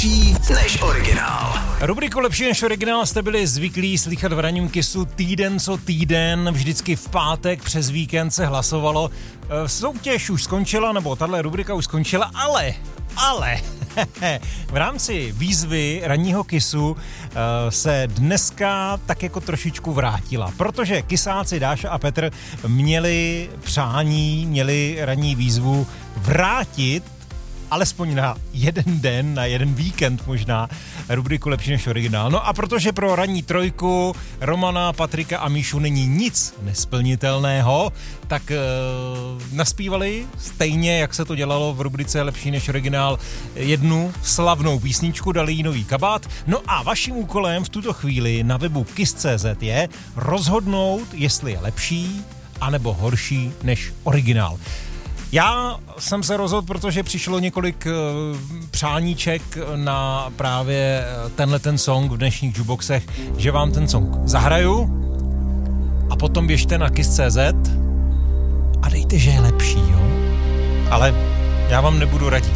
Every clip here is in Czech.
lepší než originál. Rubriku Lepší než originál jste byli zvyklí slychat v ranním Kissu týden co týden, vždycky v pátek přes víkend se hlasovalo. Soutěž už skončila, nebo tahle rubrika už skončila, ale v rámci výzvy ranního Kissu se dneska tak jako trošičku vrátila, protože kysáci Dáša a Petr měli přání, měli ranní výzvu vrátit alespoň na jeden den, na jeden víkend možná, rubriku Lepší než originál. No a protože pro ranní trojku Romana, Patrika a Míšu není nic nesplnitelného, tak naspívali stejně, jak se to dělalo v rubrice Lepší než originál, jednu slavnou písničku, dali jí nový kabát. No a vaším úkolem v tuto chvíli na webu kiss.cz je rozhodnout, jestli je lepší anebo horší než originál. Já jsem se rozhodl, protože přišlo několik přáníček na právě ten song v dnešních jukeboxech, že vám ten song zahraju a potom běžte na kiss.cz a dejte, že je lepší, jo? Ale já vám nebudu radit.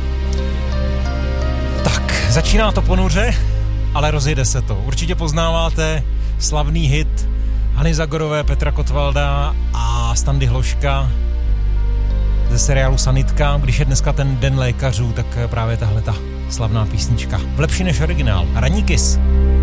Tak, začíná to ponuře, ale rozjede se to. Určitě poznáváte slavný hit Hany Zagorové, Petra Kotvalda a Standy Hloška ze seriálu Sanitka. Když je dneska ten den lékařů, tak právě tahle ta slavná písnička. Lepší než originál. Ranní Kiss.